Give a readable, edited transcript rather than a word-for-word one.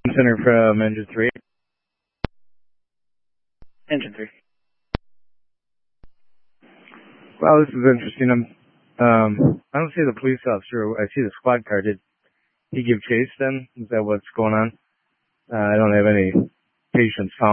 Center from Engine 3. Engine 3. Wow, this is interesting. I don't see the police officer. I see the squad car. Did he give chase then? Is that what's going on? I don't have any patients found.